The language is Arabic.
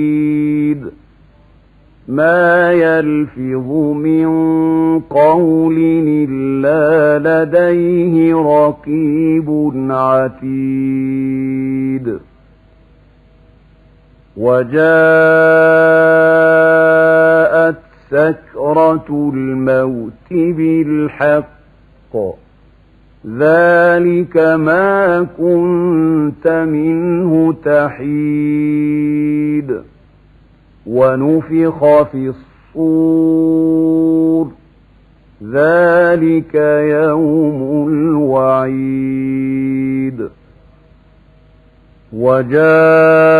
ما يلفظ من قول إلا لديه رقيب عتيد وجاءت سكرة الموت بالحق ذلك ما كنت منه تحيد ونفخ في الصور ذلك يوم الوعيد وجاء